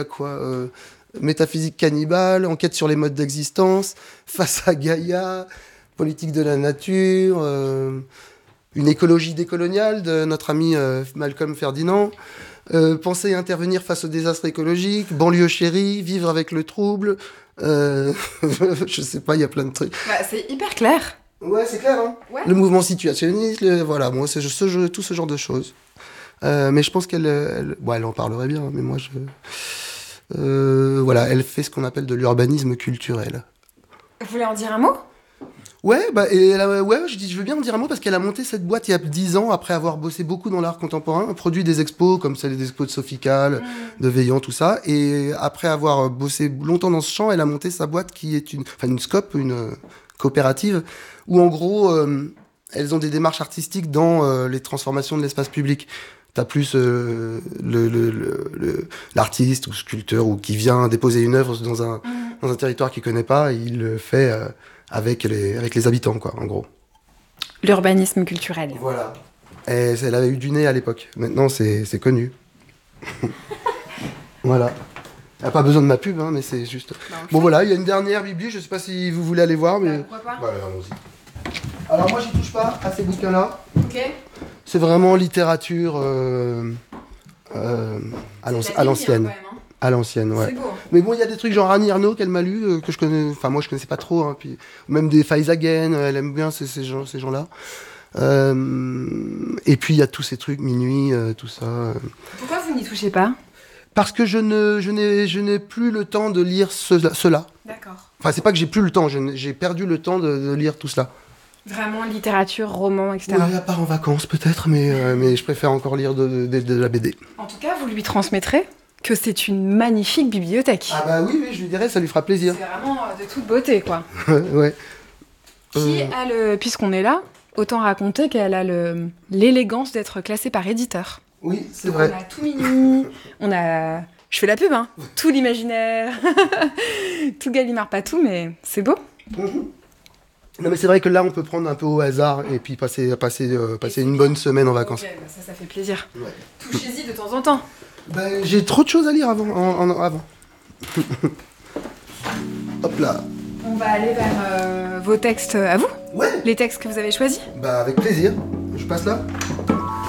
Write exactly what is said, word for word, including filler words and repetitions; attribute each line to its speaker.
Speaker 1: a quoi euh, Métaphysique cannibale, enquête sur les modes d'existence, face à Gaïa, politique de la nature, euh, une écologie décoloniale de notre ami euh, Malcolm Ferdinand, euh, penser et intervenir face aux désastres écologiques, banlieue chérie, vivre avec le trouble, euh, je sais pas, il y a plein de trucs.
Speaker 2: Bah, c'est hyper clair.
Speaker 1: Ouais, c'est clair, hein.
Speaker 2: Ouais.
Speaker 1: Le mouvement situationniste, le, voilà, moi, c'est ce jeu, tout ce genre de choses. Euh, mais je pense qu'elle elle, bon, elle en parlerait bien, mais moi, je... Euh, voilà, elle fait ce qu'on appelle de l'urbanisme culturel.
Speaker 2: Vous voulez en dire un mot ?
Speaker 1: Ouais, bah, et elle a, ouais, je dis, je veux bien en dire un mot parce qu'elle a monté cette boîte il y a dix ans après avoir bossé beaucoup dans l'art contemporain, produit des expos comme celle des expos de Sofical, mmh. de Veillant, tout ça. Et après avoir bossé longtemps dans ce champ, elle a monté sa boîte qui est une, enfin une scope, une euh, coopérative, où en gros, euh, elles ont des démarches artistiques dans euh, les transformations de l'espace public. T'as plus euh, le, le, le, le, l'artiste ou sculpteur ou qui vient déposer une œuvre dans un, mmh. dans un territoire qu'il connaît pas, et il le fait euh, avec, les, avec les habitants, quoi, en gros.
Speaker 2: L'urbanisme culturel.
Speaker 1: Voilà. Et elle avait eu du nez à l'époque. Maintenant, c'est, c'est connu. Voilà. Elle n'a pas besoin de ma pub, hein, mais c'est juste... Bah, bon, fait. Voilà, il y a une dernière bibli, je sais pas si vous voulez aller voir, mais...
Speaker 2: Bah, pourquoi pas.
Speaker 1: Voilà, allons-y. Alors moi, j'y touche pas à ces bouquins-là.
Speaker 2: Ok.
Speaker 1: C'est vraiment littérature euh, euh, à, l'anci- à l'ancienne.
Speaker 2: Hein, quand même, hein.
Speaker 1: À l'ancienne, ouais.
Speaker 2: C'est beau.
Speaker 1: Mais bon, il y a des trucs genre Annie Ernaux qu'elle m'a lu, euh, que je connais, enfin moi je connaissais pas trop, hein, puis même des Faizagen, elle aime bien ces, ces, gens, ces gens-là. Euh, et puis il y a tous ces trucs, Minuit, euh, tout ça. Euh.
Speaker 2: Pourquoi vous n'y touchez pas ?
Speaker 1: Parce que je, ne, je, n'ai, je n'ai plus le temps de lire ce, cela.
Speaker 2: D'accord.
Speaker 1: Enfin, c'est pas que j'ai plus le temps, je, j'ai perdu le temps de, de lire tout cela.
Speaker 2: Vraiment littérature, roman, et cetera.
Speaker 1: Ouais, à part en vacances peut-être, mais, euh, mais je préfère encore lire de, de, de la B D.
Speaker 2: En tout cas, vous lui transmettrez que c'est une magnifique bibliothèque.
Speaker 1: Ah bah oui, oui, je lui dirais, ça lui fera plaisir.
Speaker 2: C'est vraiment de toute beauté, quoi.
Speaker 1: Ouais.
Speaker 2: Qui
Speaker 1: Euh...
Speaker 2: a le... Puisqu'on est là, autant raconter qu'elle a le... l'élégance d'être classée par éditeur.
Speaker 1: Oui, c'est
Speaker 2: Donc
Speaker 1: vrai.
Speaker 2: On a tout Minuit, on a... Je fais la pub, hein. Tout l'imaginaire, tout Gallimard, pas tout, mais c'est beau.
Speaker 1: Mmh. Non mais c'est vrai que là on peut prendre un peu au hasard et puis passer, passer, euh, passer une bonne semaine en vacances.
Speaker 2: Okay, bah ça, ça fait plaisir.
Speaker 1: Ouais.
Speaker 2: Touchez-y de temps en temps.
Speaker 1: Ben, j'ai trop de choses à lire avant. En, en, avant. Hop là.
Speaker 2: On va aller vers euh, vos textes à vous.
Speaker 1: Ouais.
Speaker 2: Les textes que vous avez choisis.
Speaker 1: Bah avec plaisir. Je passe là.